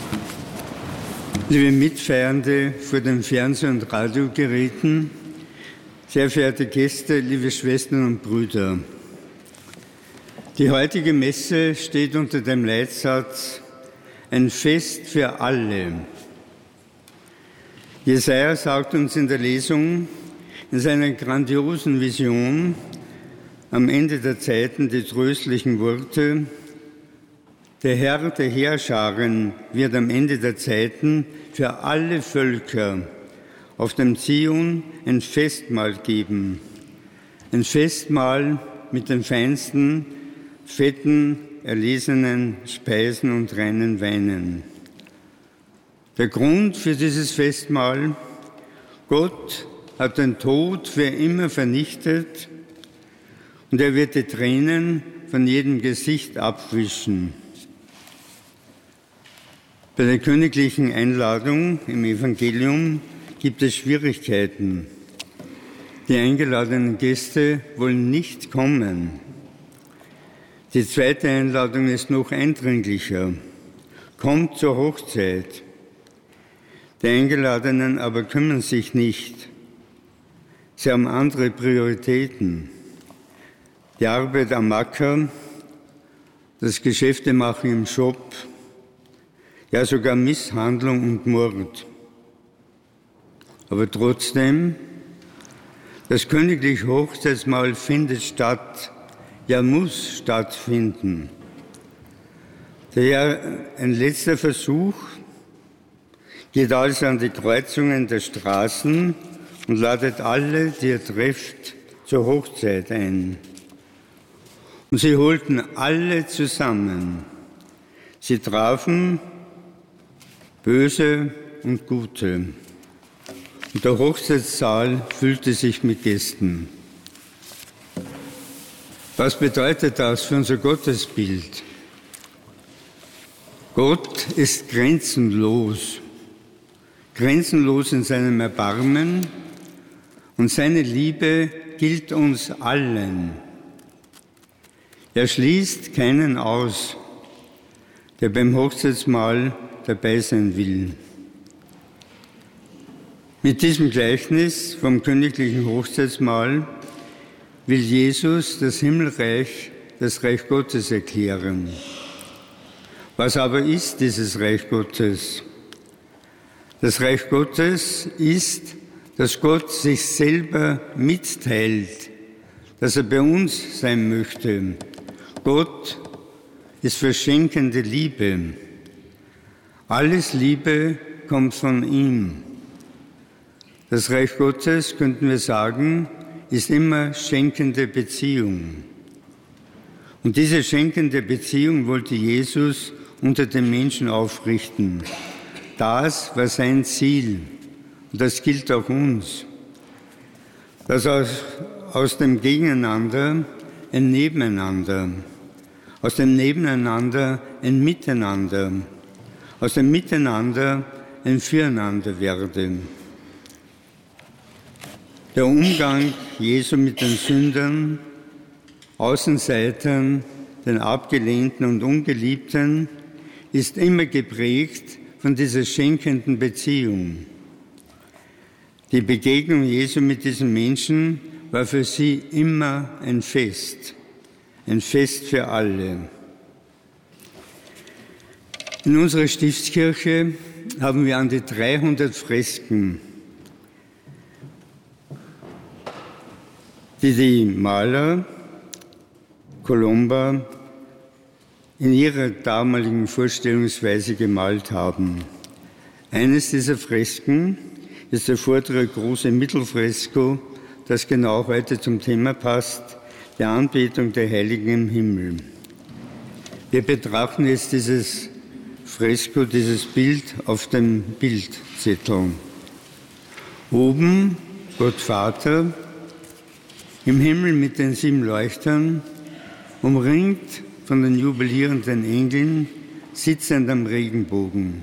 Liebe Mitfeiernde vor den Fernseh- und Radiogeräten, sehr verehrte Gäste, liebe Schwestern und Brüder. Die heutige Messe steht unter dem Leitsatz Ein Fest für alle. Jesaja sagt uns in der Lesung in seiner grandiosen Vision am Ende der Zeiten die tröstlichen Worte: Der Herr der Heerscharen wird am Ende der Zeiten für alle Völker auf dem Zion ein Festmahl geben. Ein Festmahl mit den feinsten, fetten, erlesenen Speisen und reinen Weinen. Der Grund für dieses Festmahl: Gott hat den Tod für immer vernichtet und er wird die Tränen von jedem Gesicht abwischen. Bei der königlichen Einladung im Evangelium gibt es Schwierigkeiten. Die eingeladenen Gäste wollen nicht kommen. Die zweite Einladung ist noch eindringlicher. Kommt zur Hochzeit. Die Eingeladenen aber kümmern sich nicht. Sie haben andere Prioritäten. Die Arbeit am Acker, das Geschäftemachen im Shop, ja sogar Misshandlung und Mord. Aber trotzdem, das königliche Hochzeitsmahl findet statt, ja muss stattfinden. Daher ein letzter Versuch geht also an die Kreuzungen der Straßen und ladet alle, die er trifft, zur Hochzeit ein. Und sie holten alle zusammen. Sie trafen Böse und Gute. Und der Hochzeitssaal füllte sich mit Gästen. Was bedeutet das für unser Gottesbild? Gott ist grenzenlos. Grenzenlos in seinem Erbarmen und seine Liebe gilt uns allen. Er schließt keinen aus, der beim Hochzeitsmahl dabei sein will. Mit diesem Gleichnis vom königlichen Hochzeitsmahl will Jesus das Himmelreich, das Reich Gottes erklären. Was aber ist dieses Reich Gottes? Das Reich Gottes ist, dass Gott sich selber mitteilt, dass er bei uns sein möchte. Gott ist verschenkende Liebe. Alles Liebe kommt von ihm. Das Reich Gottes, könnten wir sagen, ist immer schenkende Beziehung. Und diese schenkende Beziehung wollte Jesus unter den Menschen aufrichten. Das war sein Ziel. Und das gilt auch uns. Dass aus dem Gegeneinander ein Nebeneinander, aus dem Nebeneinander ein Miteinander, aus dem Miteinander ein Füreinander werde. Der Umgang Jesu mit den Sündern, Außenseitern, den Abgelehnten und Ungeliebten ist immer geprägt von dieser schenkenden Beziehung. Die Begegnung Jesu mit diesen Menschen war für sie immer ein Fest für alle. In unserer Stiftskirche haben wir an die 300 Fresken, die die Maler Colomba in ihrer damaligen Vorstellungsweise gemalt haben. Eines dieser Fresken ist der vordere große Mittelfresko, das genau heute zum Thema passt, der Anbetung der Heiligen im Himmel. Wir betrachten jetzt dieses Fresko, dieses Bild auf dem Bildzettel. Oben Gott Vater, im Himmel mit den 7 Leuchtern, umringt von den jubilierenden Engeln, sitzend am Regenbogen.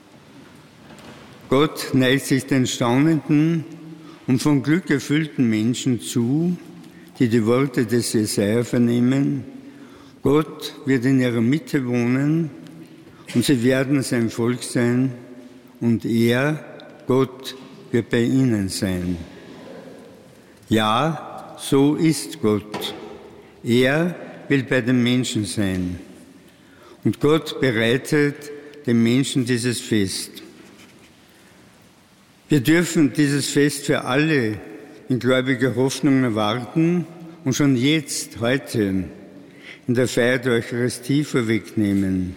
Gott neigt sich den staunenden und von Glück erfüllten Menschen zu, die die Worte des Jesaja vernehmen. Gott wird in ihrer Mitte wohnen und sie werden sein Volk sein und er, Gott, wird bei ihnen sein. Ja, so ist Gott. Er will bei den Menschen sein. Und Gott bereitet den Menschen dieses Fest. Wir dürfen dieses Fest für alle in gläubiger Hoffnung erwarten und schon jetzt, heute, in der Feier der Eucharistie vorwegnehmen.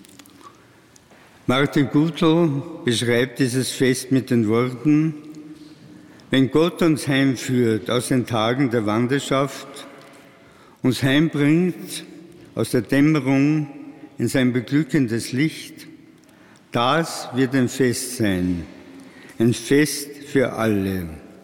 Martin Gutel beschreibt dieses Fest mit den Worten: Wenn Gott uns heimführt aus den Tagen der Wanderschaft, uns heimbringt aus der Dämmerung in sein beglückendes Licht, das wird ein Fest sein, ein Fest für alle.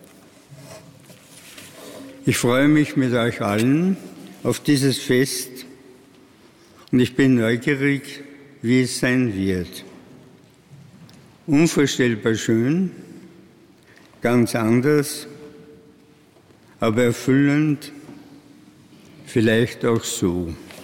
Ich freue mich mit euch allen auf dieses Fest und ich bin neugierig, wie es sein wird. Unvorstellbar schön, ganz anders, aber erfüllend, vielleicht auch so.